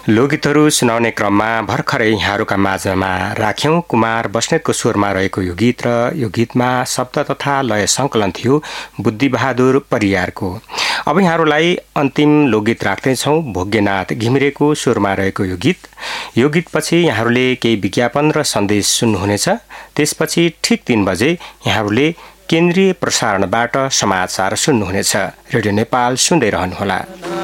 लोकगीतहरू सुनाउने क्रममा भर्खरै यहाँहरूका माझमा राख्यौं कुमार बस्नेतको स्वरमा रहेको यो गीत र यो गीतमा शब्द तथा लय संकलन थियो बुद्धिबहादुर परियारको। अब यहाँहरूलाई अन्तिम लोकगीत राख्दैछौं भोग्यनाथ घिमिरेको स्वरमा रहेको यो गीत। यो गीतपछि यहाँहरूले केही विज्ञापन र सन्देश सुन्नुहुनेछ। त्यसपछि ठिक 3 बजे यहाँहरूले केन्द्रीय प्रसारणबाट समाचार सुन्नुहुनेछ। रेडियो नेपाल सुन्दै रहनुहोला।